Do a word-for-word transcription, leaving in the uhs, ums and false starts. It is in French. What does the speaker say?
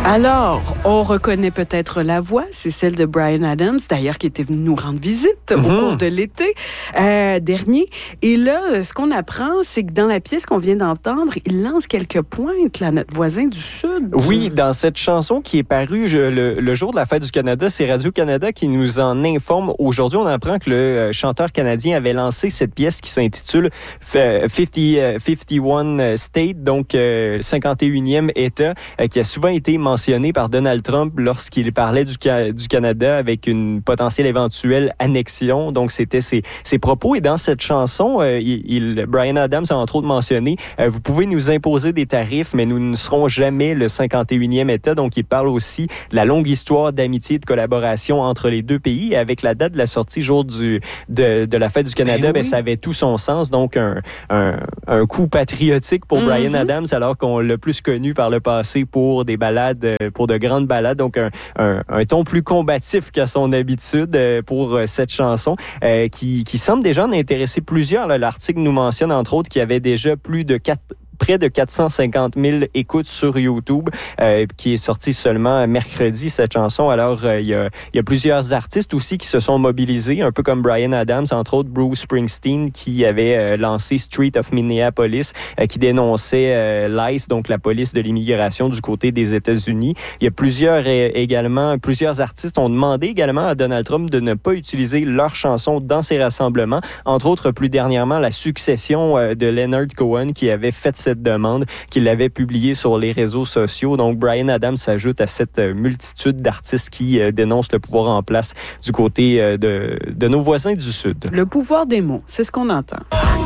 Alors, on reconnaît peut-être la voix, c'est celle de Bryan Adams, d'ailleurs, qui était venu nous rendre visite mm-hmm. au cours de l'été euh, dernier. Et là, ce qu'on apprend, c'est que dans la pièce qu'on vient d'entendre, il lance quelques pointes, là, notre voisin du Sud. Oui, dans cette chanson qui est parue je, le, le jour de la fête du Canada, c'est Radio-Canada qui nous en informe. Aujourd'hui, on apprend que le euh, chanteur canadien avait lancé cette pièce qui s'intitule cinquante, cinquante et un State, donc euh, cinquante et unième État, euh, qui a souvent été mentionné par Donald Trump lorsqu'il parlait du, du Canada avec une potentielle éventuelle annexion. Donc, c'était ses, ses propos. Et dans cette chanson, euh, il, il, Bryan Adams a entre autres mentionné euh, « Vous pouvez nous imposer des tarifs, mais nous ne serons jamais le cinquante et unième État. » Donc, il parle aussi de la longue histoire d'amitié et de collaboration entre les deux pays. Et avec la date de la sortie, jour du, de, de la fête du Canada, ben oui. ben, ça avait tout son sens. Donc, un, un, un coup patriotique pour mm-hmm. Bryan Adams, alors qu'on l'a plus connu par le passé pour des ballades, pour de grandes ballades. Donc, un, un, un ton plus combatif qu'à son habitude pour cette chanson, euh, qui, qui semble déjà en intéresser plusieurs. Là. L'article nous mentionne, entre autres, qu'il y avait déjà plus de quatre près de quatre cent cinquante mille écoutes sur YouTube, euh, qui est sorti seulement mercredi, cette chanson. Alors, euh, il y a, il y a plusieurs artistes aussi qui se sont mobilisés, un peu comme Bryan Adams, entre autres Bruce Springsteen, qui avait euh, lancé Street of Minneapolis, euh, qui dénonçait euh, l'I C E, donc la police de l'immigration du côté des États-Unis. Il y a plusieurs euh, également, plusieurs artistes ont demandé également à Donald Trump de ne pas utiliser leurs chansons dans ses rassemblements. Entre autres, plus dernièrement, la succession euh, de Leonard Cohen, qui avait fait cette demande, qu'il avait publiée sur les réseaux sociaux. Donc, Bryan Adams s'ajoute à cette multitude d'artistes qui euh, dénoncent le pouvoir en place du côté euh, de, de nos voisins du Sud. Le pouvoir des mots, c'est ce qu'on entend.